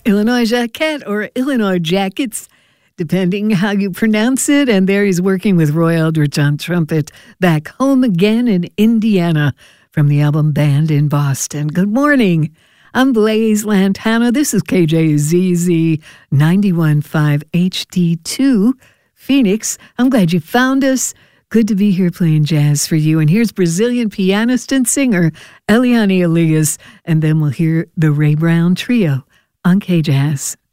Illinois Jacquette or Illinois Jackets, depending how you pronounce it. And there he's working with Roy Eldridge on trumpet, Back Home Again in Indiana, from the album Band in Boston. Good morning. I'm Blaze Lantana. This is KJZZ 91.5 HD2 Phoenix. I'm glad you found us. Good to be here playing jazz for you. And here's Brazilian pianist and singer Eliane Elias. And then we'll hear the Ray Brown Trio on KJazz.